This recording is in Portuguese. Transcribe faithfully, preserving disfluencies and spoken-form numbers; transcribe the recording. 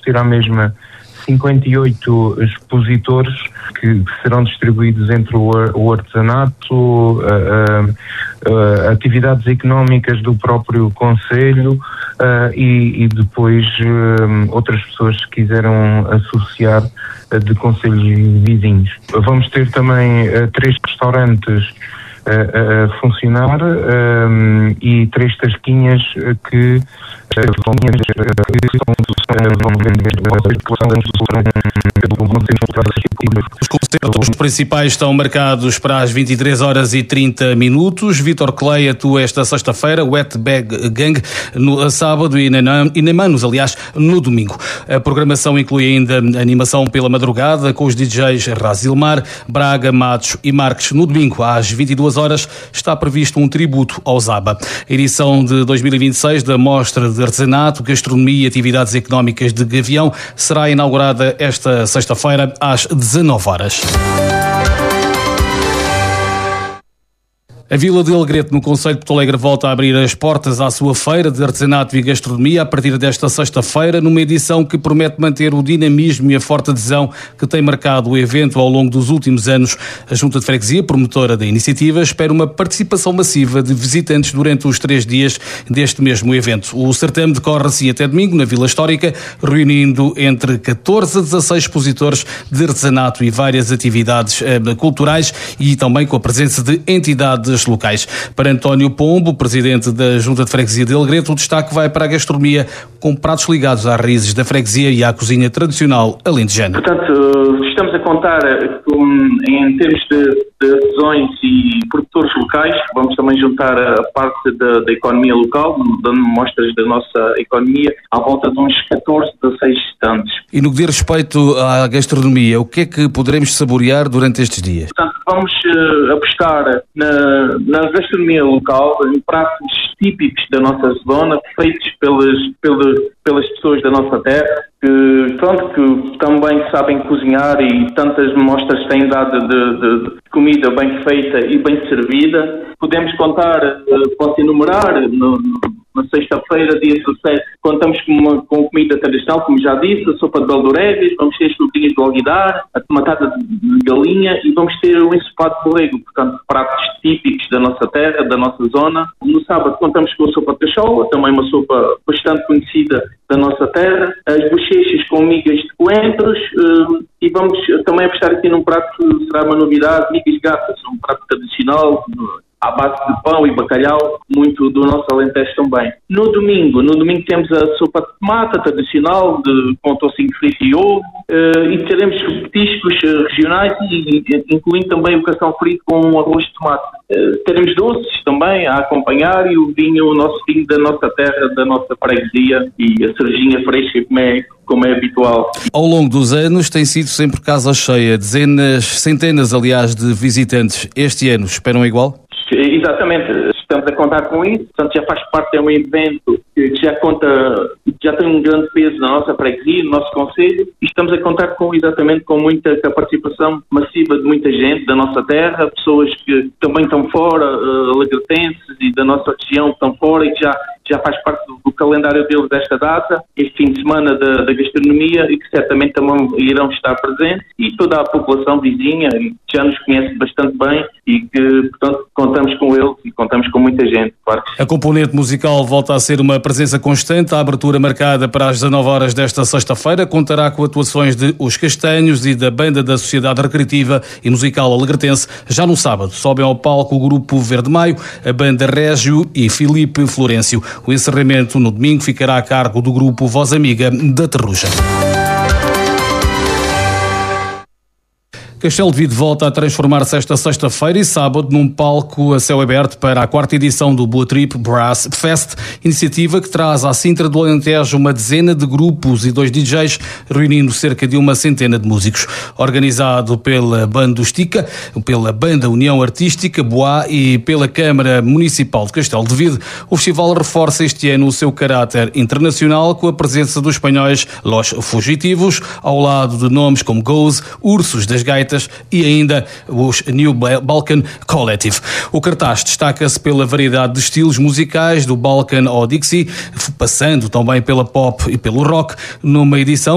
existir à mesma cinquenta e oito expositores que serão distribuídos entre o, o artesanato, uh, uh, uh, atividades económicas do próprio concelho uh, e, e depois uh, outras pessoas que quiseram associar uh, de concelhos vizinhos. Vamos ter também uh, três restaurantes a, a funcionar um, e três tasquinhas que vão Os concertos principais estão marcados para as vinte e três horas e trinta minutos. Vítor Clay atua esta sexta-feira, Wet Bag Gang no sábado e Neymanos, aliás, no domingo. A programação inclui ainda animação pela madrugada com os D Js Razilmar, Braga, Matos e Marques. No domingo, às vinte e duas horas, está previsto um tributo ao Zaba. A edição de dois mil e vinte e seis da Mostra de Artesanato, Gastronomia e Atividades Económicas de Gavião será inaugurada esta sexta-feira às dezanove horas. A Vila de Alegrete, no concelho de Porto Alegre, volta a abrir as portas à sua feira de artesanato e gastronomia a partir desta sexta-feira, numa edição que promete manter o dinamismo e a forte adesão que tem marcado o evento ao longo dos últimos anos. A Junta de Freguesia, promotora da iniciativa, espera uma participação massiva de visitantes durante os três dias deste mesmo evento. O certame decorre assim até domingo, na Vila Histórica, reunindo entre catorze a dezasseis expositores de artesanato e várias atividades eh, culturais e também com a presença de entidades locais. Para António Pombo, presidente da Junta de Freguesia de Alegrete, o destaque vai para a gastronomia com pratos ligados às raízes da freguesia e à cozinha tradicional alentejana. Portanto, estamos a contar com, em termos de, de artesãos e produtores locais, vamos também juntar a parte da, da economia local, dando mostras da nossa economia, à volta de uns catorze, dezasseis stands. E no que diz respeito à gastronomia, o que é que poderemos saborear durante estes dias? Portanto, vamos uh, apostar na, na gastronomia local, em pratos típicos da nossa zona, feitos pelas, pelas, pelas pessoas da nossa terra, que, pronto, que também sabem cozinhar e tantas mostras têm dado de, de, de comida bem feita e bem servida. Podemos contar, uh, posso enumerar, no, no, na sexta-feira, dia dezassete, contamos com, uma, com comida tradicional, como já disse, a sopa de beldorégues, vamos ter as frutinhas de alguidar, a tomatada de galinha e vamos ter o ensopado de borrego, portanto, pratos típicos da nossa terra, da nossa zona. No sábado contamos com a sopa de cachola, também uma sopa bastante conhecida da nossa terra, as bochechas com migas de coentros uh, e vamos também apostar aqui num prato que será uma novidade, migas gatas, um prato tradicional, uh, à base de pão e bacalhau, muito do nosso Alentejo também. No domingo, no domingo temos a sopa de tomate tradicional, de, com tocinho frito e ovo, uh, e teremos petiscos uh, regionais, e, incluindo também o cação frito com um arroz de tomate. Uh, teremos doces também a acompanhar e o vinho, o nosso vinho da nossa terra, da nossa freguesia e a cervejinha fresca, como é, como é habitual. Ao longo dos anos tem sido sempre casa cheia, dezenas, centenas, aliás, de visitantes. Este ano esperam igual? Exatamente, estamos a contar com isso, portanto já faz parte de um evento que já conta, já tem um grande peso na nossa freguesia, no nosso concelho, e estamos a contar com exatamente com muita com a participação massiva de muita gente da nossa terra, pessoas que também estão fora, uh, alegretenses e da nossa região que estão fora e que já, já faz parte do, do calendário deles desta data, este fim de semana da, da gastronomia, e que certamente também irão estar presentes, e toda a população vizinha que já nos conhece bastante bem e que, portanto, contamos com eles e contamos com muita gente, claro. A componente musical volta a ser uma presença constante. A abertura marcada para as dezanove horas desta sexta-feira contará com atuações de Os Castanhos e da Banda da Sociedade Recreativa e Musical Alegretense. Já no sábado sobem ao palco o Grupo Verde Maio, a Banda Régio e Filipe Florencio. O encerramento no domingo ficará a cargo do Grupo Voz Amiga da Terruja. Castelo de Vide volta a transformar-se esta sexta-feira e sábado num palco a céu aberto para a quarta edição do Boa Trip Brass Fest, iniciativa que traz à Sintra do Alentejo uma dezena de grupos e dois D Js, reunindo cerca de uma centena de músicos. Organizado pela Banda Estica, pela Banda União Artística Boa e pela Câmara Municipal de Castelo de Vide, o festival reforça este ano o seu caráter internacional com a presença dos espanhóis Los Fugitivos, ao lado de nomes como Goes, Ursos das Gaitas e ainda os New Balkan Collective. O cartaz destaca-se pela variedade de estilos musicais do Balkan ao Dixie, passando também pela pop e pelo rock, numa edição